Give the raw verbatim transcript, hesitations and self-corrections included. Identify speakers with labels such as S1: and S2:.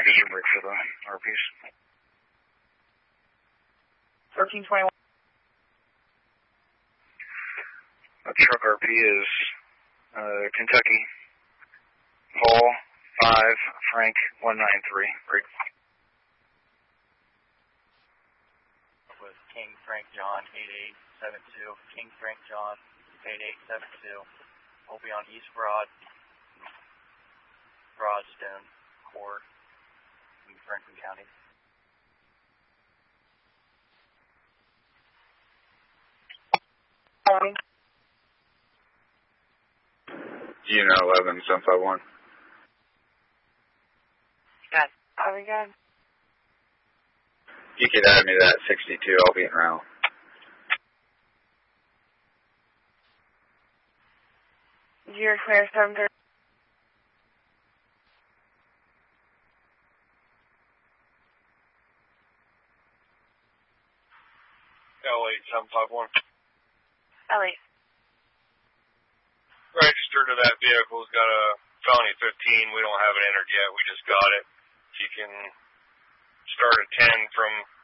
S1: vision break for the R Ps.
S2: thirteen twenty-one.
S1: Uh, truck R P is uh, Kentucky. Paul, five, Frank, one nine three. Break.
S3: With King Frank John, eight eight seven two. King Frank John, eight eight seven two. We'll be on East Broad, Broadstone, Court, in Franklin County.
S4: Unit eleven, seven five one.
S2: Good. How we good?
S4: You could add me to that sixty-two. I'll be in route.
S2: You're clear, seven thirty.
S5: L eight seven five one.
S2: L eight.
S5: Register to that vehicle's got a felony fifteen. We don't have it entered yet. We just got it. You can start at ten from